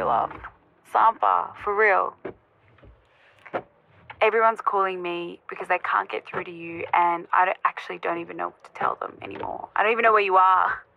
love. Sampa, for real. Everyone's calling me because they can't get through to you, and I actually don't even know what to tell them anymore. I don't even know where you are.